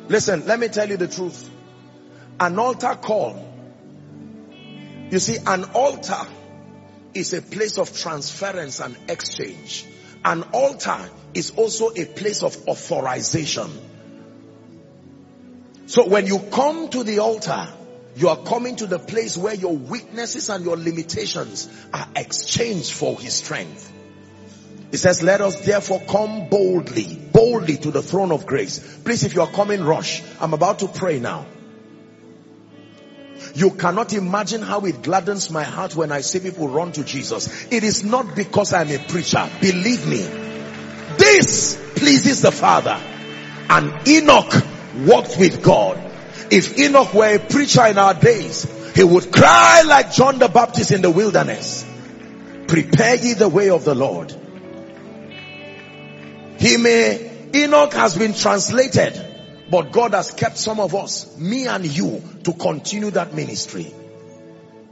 Listen, let me tell you the truth. An altar call. You see, an altar is a place of transference and exchange. An altar is also a place of authorization. So when you come to the altar, you are coming to the place where your weaknesses and your limitations are exchanged for his strength. It says, let us therefore come boldly to the throne of grace. Please, if you are coming, rush. I'm about to pray now. You cannot imagine how it gladdens my heart when I see people run to Jesus. It is not because I'm a preacher. Believe me, this pleases the Father. And Enoch walked with God. If Enoch were a preacher in our days, he would cry like John the Baptist in the wilderness, prepare ye the way of the Lord. Enoch has been translated, but God has kept some of us, me and you, to continue that ministry.